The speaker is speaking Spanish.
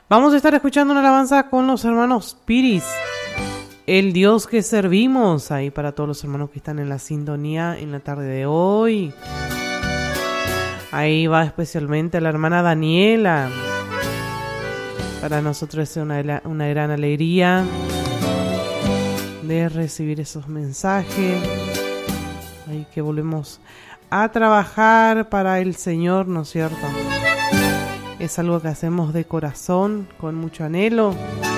Vamos a estar escuchando una alabanza con los hermanos Piris. El Dios que servimos, ahí para todos los hermanos que están en la sintonía en la tarde de hoy. Ahí va especialmente la hermana Daniela. Para nosotros es una gran alegría de recibir esos mensajes. Ahí que volvemos a trabajar para el Señor, ¿no es cierto? Es algo que hacemos de corazón, con mucho anhelo.